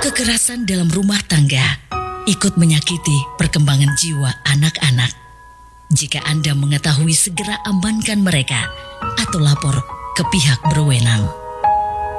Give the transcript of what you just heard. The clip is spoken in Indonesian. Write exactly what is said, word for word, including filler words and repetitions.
Kekerasan dalam rumah tangga ikut menyakiti perkembangan jiwa anak-anak. Jika Anda mengetahui, segera amankan mereka atau lapor ke pihak berwenang.